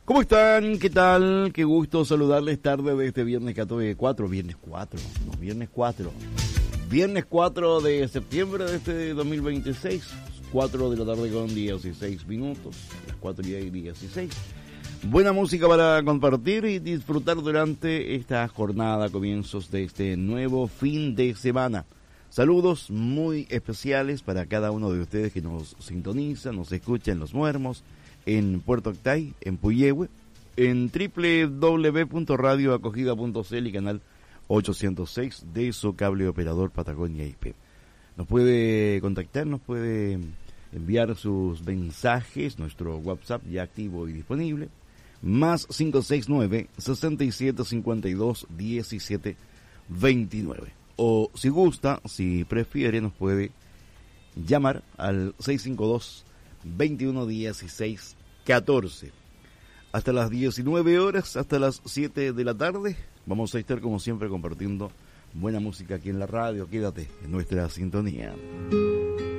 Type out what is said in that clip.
¿Cómo están? ¿Qué tal? Qué gusto saludarles tarde de este viernes 4, Viernes 4 de septiembre de este 2026, 4 de la tarde con 16 minutos, las 4:16. Buena música para compartir y disfrutar durante esta jornada, comienzos de este nuevo fin de semana. Saludos muy especiales para cada uno de ustedes que nos sintoniza, nos escucha en Los Muermos, en Puerto Octay, en Puyehue, en www.radioacogida.cl y canal 806 de su cable operador Patagonia IP. Nos puede contactar, nos puede enviar sus mensajes, nuestro WhatsApp ya activo y disponible, más 569-6752-1729. O si gusta, si prefiere, nos puede llamar al 652-2116-14. Hasta las 19 horas, hasta las 7 de la tarde, vamos a estar como siempre compartiendo buena música aquí en la radio. Quédate en nuestra sintonía.